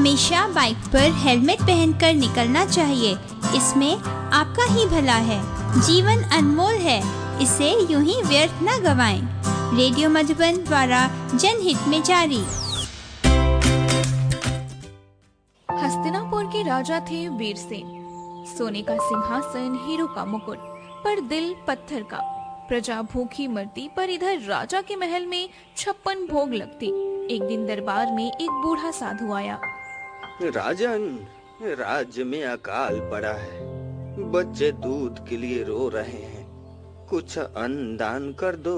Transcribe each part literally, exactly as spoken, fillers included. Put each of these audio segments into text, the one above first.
हमेशा बाइक पर हेलमेट पहनकर निकलना चाहिए। इसमें आपका ही भला है। जीवन अनमोल है, इसे यूं ही व्यर्थ न गवाएं। रेडियो मधुबन द्वारा जनहित में जारी। हस्तिनापुर के राजा थे वीरसेन। सोने का सिंहासन, हीरो का मुकुट, पर दिल पत्थर का। प्रजा भूखी मरती, पर इधर राजा के महल में छप्पन भोग लगती। एक दिन दरबार में एक बूढ़ा साधु आया। राजन, राज्य में अकाल पड़ा है। बच्चे दूध के लिए रो रहे हैं। कुछ अन्न दान कर दो।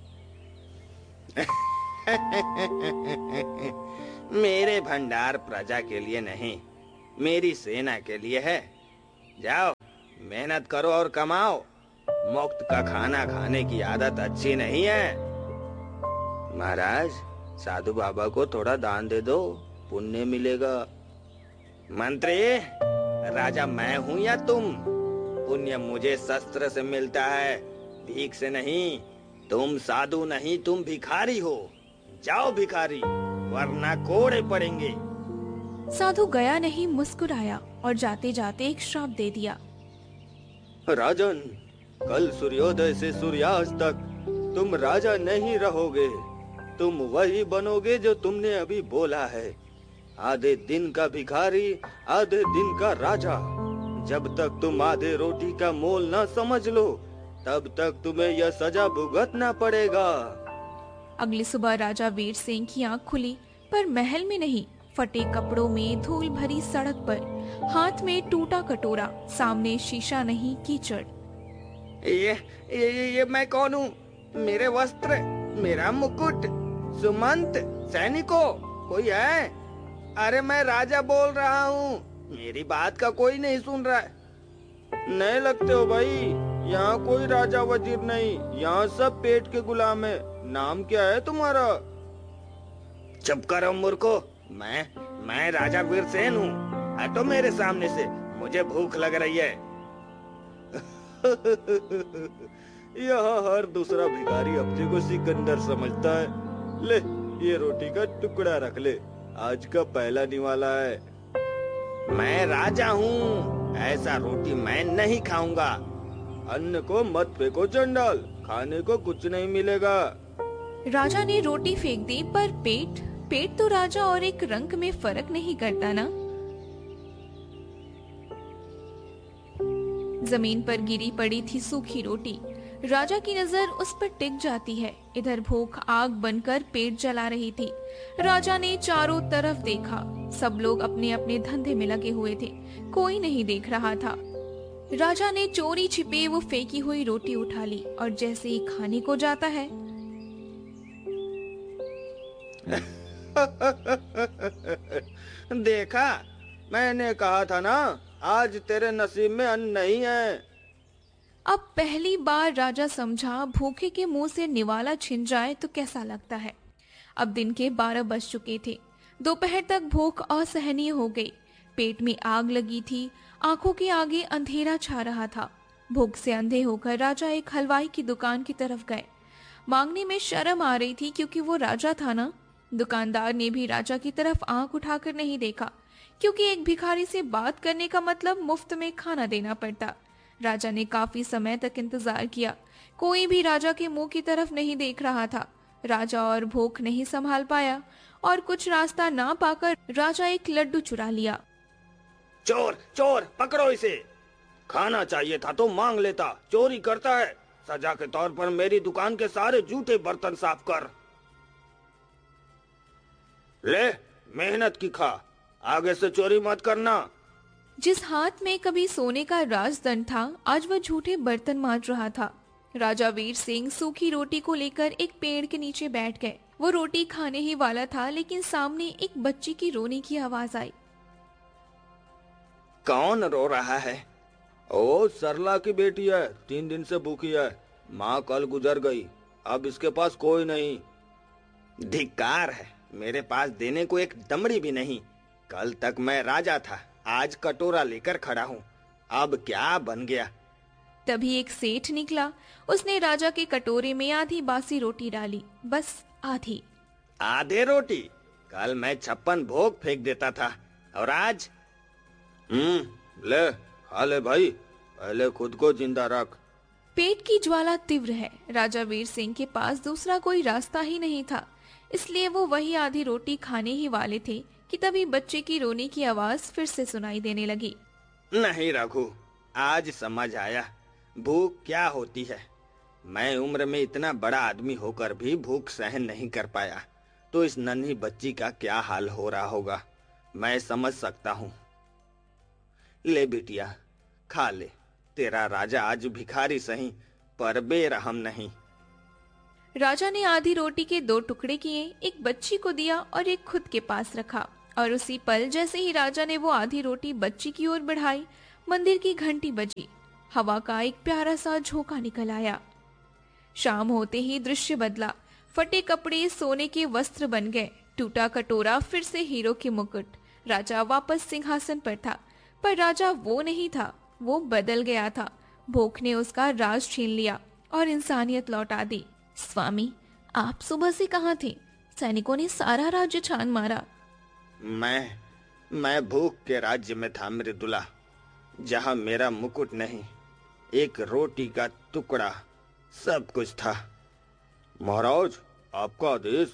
मेरे भंडार प्रजा के लिए नहीं, मेरी सेना के लिए है। जाओ, मेहनत करो और कमाओ। मुफ्त का खाना खाने की आदत अच्छी नहीं है। महाराज, साधु बाबा को थोड़ा दान दे दो, पुण्य मिलेगा। मंत्री, राजा मैं हूँ या तुम? पुण्य मुझे शस्त्र से मिलता है, भीख से नहीं। तुम साधु नहीं, तुम भिखारी हो। जाओ भिखारी, वरना कोड़े पड़ेंगे। साधु गया नहीं, मुस्कुराया और जाते जाते एक श्राप दे दिया। राजन, कल सूर्योदय से सूर्यास्त तक तुम राजा नहीं रहोगे। तुम वही बनोगे जो तुमने अभी बोला है। आधे दिन का भिखारी, आधे दिन का राजा। जब तक तुम आधे रोटी का मोल न समझ लो, तब तक तुम्हें यह सजा भुगतना पड़ेगा। अगली सुबह राजा वीर सिंह की आँख खुली, पर महल में नहीं, फटे कपड़ों में, धूल भरी सड़क पर, हाथ में टूटा कटोरा, सामने शीशा नहीं, कीचड़। ये ये ये, ये मैं कौन हूँ? मेरे वस्त्र, मेरा मुकुट, सुमंत, सैनिकों, कोई है? अरे मैं राजा बोल रहा हूँ। मेरी बात का कोई नहीं सुन रहा है। नहीं लगते हो भाई, यहाँ कोई राजा वजीर नहीं, यहाँ सब पेट के गुलाम है। नाम क्या है तुम्हारा? चुप करो मूर्खो, मैं मैं राजा वीरसेन हूँ। हटो मेरे सामने से, मुझे भूख लग रही है। यहाँ हर दूसरा भिखारी अपने को सिकंदर समझता है। ले, ये रोटी का टुकड़ा रख ले, आज का पहला निवाला है। मैं राजा हूँ, ऐसा रोटी मैं नहीं खाऊंगा। अन्न को मत फेंको चंडाल, खाने को कुछ नहीं मिलेगा। राजा ने रोटी फेंक दी, पर पेट पेट तो राजा और एक रंक में फर्क नहीं करता ना। जमीन पर गिरी पड़ी थी सूखी रोटी। राजा की नजर उस पर टिक जाती है। इधर भूख आग बनकर पेट जला रही थी। राजा ने चारों तरफ देखा। सब लोग अपने अपने धंधे में लगे हुए थे, कोई नहीं देख रहा था। राजा ने चोरी छिपे वो फेंकी हुई रोटी उठा ली और जैसे ही खाने को जाता है, देखा, मैंने कहा था ना, आज तेरे नसीब में अन्न नहीं है। अब पहली बार राजा समझा, भूखे के मुंह से निवाला छिन जाए तो कैसा लगता है। अब दिन के बारह बज चुके थे। दोपहर तक भूख असहनीय हो गई। पेट में आग लगी थी, आंखों के आगे अंधेरा छा रहा था। भूख से अंधे होकर राजा एक हलवाई की दुकान की तरफ गए। मांगने में शर्म आ रही थी, क्योंकि वो राजा था ना। दुकानदार ने भी राजा की तरफ आंख उठाकर नहीं देखा, क्योंकि एक भिखारी से बात करने का मतलब मुफ्त में खाना देना पड़ता। राजा ने काफी समय तक इंतजार किया, कोई भी राजा के मुंह की तरफ नहीं देख रहा था। राजा और भूख नहीं संभाल पाया और कुछ रास्ता ना पाकर राजा एक लड्डू चुरा लिया। चोर, चोर, पकड़ो इसे। खाना चाहिए था तो मांग लेता, चोरी करता है। सजा के तौर पर मेरी दुकान के सारे जूठे बर्तन साफ कर। ले, मेहनत की खा, आगे से चोरी मत करना। जिस हाथ में कभी सोने का राजदंड था, आज वह झूठे बर्तन मांज रहा था। राजा वीर सिंह सूखी रोटी को लेकर एक पेड़ के नीचे बैठ गए। वो रोटी खाने ही वाला था, लेकिन सामने एक बच्ची की रोने की आवाज आई। कौन रो रहा है? ओ, सरला की बेटी है, तीन दिन से भूखी है। माँ कल गुजर गई, अब इसके पास कोई नहीं। धिक्कार है, मेरे पास देने को एक दमड़ी भी नहीं। कल तक मैं राजा था, आज कटोरा लेकर खड़ा हूँ। अब क्या बन गया? तभी एक सेठ निकला। उसने राजा के कटोरे में आधी बासी रोटी डाली, बस आधी। आधे रोटी? कल मैं छप्पन भोग फेंक देता था, और आज? हम्म ले खा ले भाई, पहले खुद को जिंदा रख। पेट की ज्वाला तीव्र है। राजा वीर सिंह के पास दूसरा कोई रास्ता ही नहीं था, इसलिए वो वही आधी रोटी खाने ही वाले थे कि तभी बच्चे की रोने की आवाज फिर से सुनाई देने लगी। नहीं रघु, आज समझ आया भूख क्या होती है। मैं उम्र में इतना बड़ा आदमी होकर भी भूख सहन नहीं कर पाया, तो इस नन्ही बच्ची का क्या हाल हो रहा होगा मैं समझ सकता हूँ। ले बिटिया खा ले, तेरा राजा आज भिखारी सही पर बेरहम नहीं। राजा ने आधी रोटी के दो टुकड़े किए, एक बच्ची को दिया और एक खुद के पास रखा। और उसी पल जैसे ही राजा ने वो आधी रोटी बच्ची की ओर बढ़ाई, मंदिर की घंटी बजी। हवा का एक प्यारा सा झोंका निकल आया। शाम होते ही दृश्य बदला। फटे कपड़े सोने के वस्त्र बन गए, टूटा कटोरा फिर से हीरो के मुकुट। राजा वापस सिंहासन पर था, पर राजा वो नहीं था, वो बदल गया था। भूख ने उसका राज छीन लिया और इंसानियत लौटा दी। स्वामी, आप सुबह से कहाँ थे? सैनिकों ने सारा राज्य छान मारा। मैं मैं भूख के राज्य में था मृदुला, जहाँ मेरा मुकुट नहीं, एक रोटी का टुकड़ा सब कुछ था। महाराज, आपका आदेश?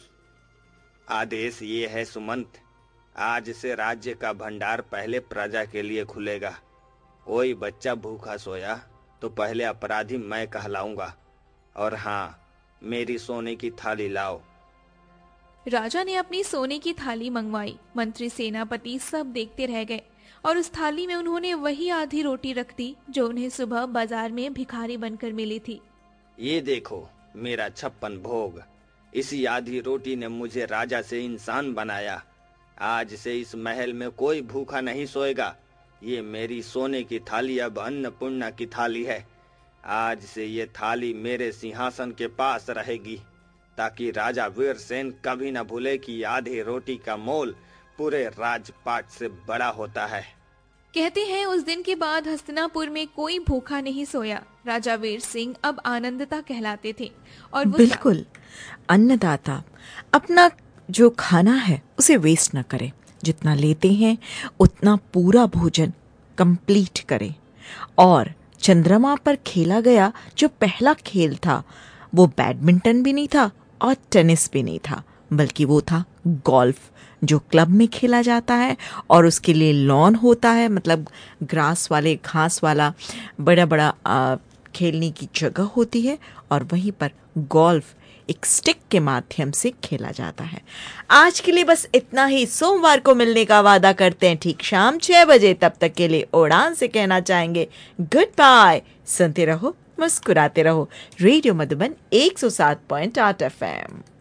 आदेश ये है सुमंत, आज से राज्य का भंडार पहले प्रजा के लिए खुलेगा। कोई बच्चा भूखा सोया तो पहले अपराधी मैं कहलाऊंगा। और हाँ, मेरी सोने की थाली लाओ। राजा ने अपनी सोने की थाली मंगवाई। मंत्री सेनापति सब देखते रह गए और उस थाली में उन्होंने वही आधी रोटी रख दी जो उन्हें सुबह बाजार में भिखारी बनकर मिली थी। ये देखो मेरा छप्पन भोग, इसी आधी रोटी ने मुझे राजा से इंसान बनाया। आज से इस महल में कोई भूखा नहीं सोएगा। ये मेरी सोने की थाली अब अन्नपूर्णा की थाली है। आज से ये थाली मेरे सिंहासन के पास रहेगी, ताकि राजा वीरसेन कभी न भूले कि आधी रोटी का मोल पूरे राजपाट से बड़ा होता है। कहते हैं उस दिन के बाद हस्तिनापुर में कोई भूखा नहीं सोया। राजा वीर सिंह अब आनंदता कहलाते थे। और वो बिल्कुल, अन्नदाता अपना जो खाना है उसे वेस्ट न करे, जितना लेते हैं उतना पूरा भोजन कंप्लीट करें। और चंद्रमा पर खेला गया जो पहला खेल था वो बैडमिंटन भी नहीं था और टेनिस भी नहीं था, बल्कि वो था गोल्फ, जो क्लब में खेला जाता है और उसके लिए लॉन होता है, मतलब ग्रास वाले घास वाला बड़ा बड़ा आ, खेलने की जगह होती है और वहीं पर गोल्फ एक स्टिक के माध्यम से खेला जाता है। आज के लिए बस इतना ही। सोमवार को मिलने का वादा करते हैं ठीक शाम छह बजे। तब तक के लिए उड़ान से कहना चाहेंगे गुड बाय। सुनते रहो, मुस्कुराते रहो। रेडियो मधुबन एक सौ सात पॉइंट आठ एफ एम।